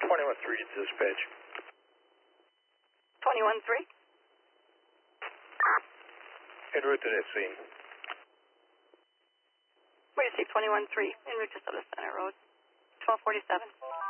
21-3 dispatch. 21-3? En route to that scene. We received 21-3 en route to Soda Center Road. 1247.